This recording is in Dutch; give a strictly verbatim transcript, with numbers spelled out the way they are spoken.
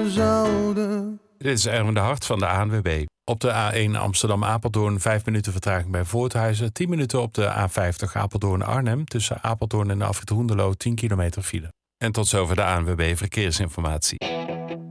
we zouden. Dit is Erwin de Hart van de A N W B. Op de A één Amsterdam-Apeldoorn vijf minuten vertraging bij Voorthuizen. tien minuten op de A vijftig Apeldoorn-Arnhem. Tussen Apeldoorn en de afrit Hoenderloo tien kilometer file. En tot zover de A N W B Verkeersinformatie.